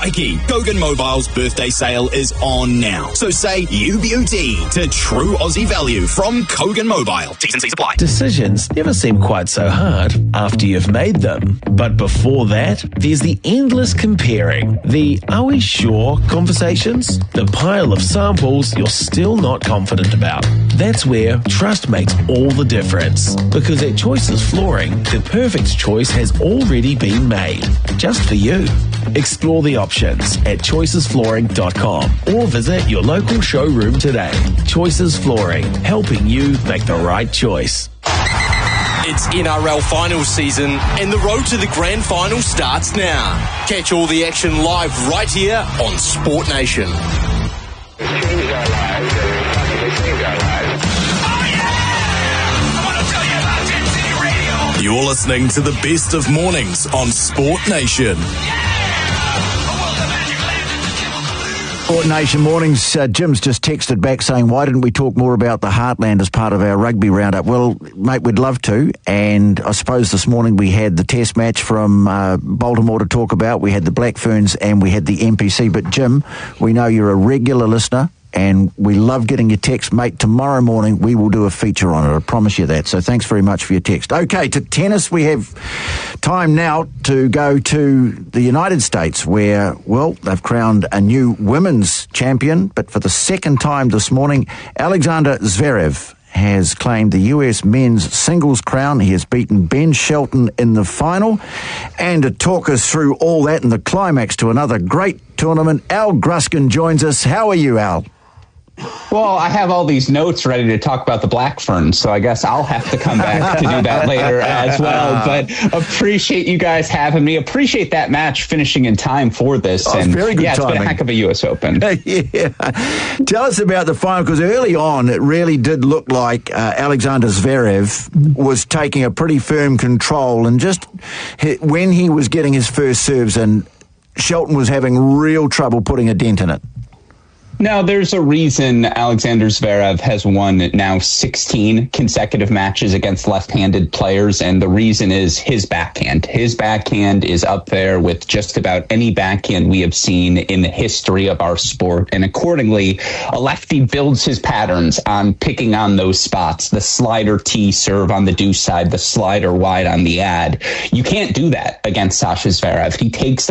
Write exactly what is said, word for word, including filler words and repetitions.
Nike, Kogan Mobile's birthday sale is on now. So say U B U T to true Aussie value from Kogan Mobile. T's and C's apply. Decisions never seem quite so hard after you've made them. But before that, there's the endless comparing. The are we sure conversations? The pile of samples you're still not confident about. That's where trust makes all the difference. Because at Choices Flooring, the perfect choice has already been made. Just for you. Explore the options at choices flooring dot com or visit your local showroom today. Choices Flooring, helping you make the right choice. It's N R L finals season and the road to the grand final starts now. Catch all the action live right here on Sport Nation. You're listening to the best of mornings on Sport Nation. Sport Nation mornings. Uh, Jim's just texted back saying, why didn't we talk more about the Heartland as part of our rugby roundup? Well, mate, we'd love to. And I suppose this morning we had the test match from uh, Baltimore to talk about. We had the Black Ferns and we had the N P C. But Jim, we know you're a regular listener and we love getting your text. Mate, tomorrow morning we will do a feature on it. I promise you that. So thanks very much for your text. Okay, to tennis, we have time now to go to the United States where, well, they've crowned a new women's champion. But for the second time this morning, Alexander Zverev has claimed the U S men's singles crown. He has beaten Ben Shelton in the final. And to talk us through all that and the climax to another great tournament, Al Gruskin joins us. How are you, Al? Well, I have all these notes ready to talk about the Black Ferns, so I guess I'll have to come back to do that later as well. But appreciate you guys having me. Appreciate that match finishing in time for this. Oh, and very good yeah, it's timing. been a heck of a U S Open. Yeah. Tell us about the final, because early on it really did look like uh, Alexander Zverev was taking a pretty firm control, and just when he was getting his first serves, and Shelton was having real trouble putting a dent in it. Now, there's a reason Alexander Zverev has won now sixteen consecutive matches against left-handed players, and the reason is his backhand. His backhand is up there with just about any backhand we have seen in the history of our sport, and accordingly, a lefty builds his patterns on picking on those spots, the slider T serve on the deuce side, the slider wide on the ad. You can't do that against Sasha Zverev. He takes